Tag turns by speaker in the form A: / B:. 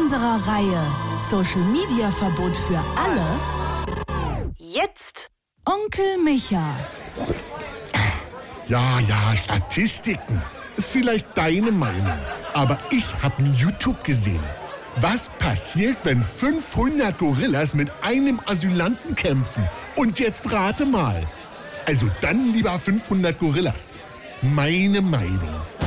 A: unserer Reihe Social Media Verbot für alle jetzt Onkel Micha.
B: Ja, Statistiken. Ist vielleicht deine Meinung. Aber ich habe in YouTube gesehen. Was passiert, wenn 500 Gorillas mit einem Asylanten kämpfen? Und jetzt rate mal. Also dann lieber 500 Gorillas. Meine Meinung.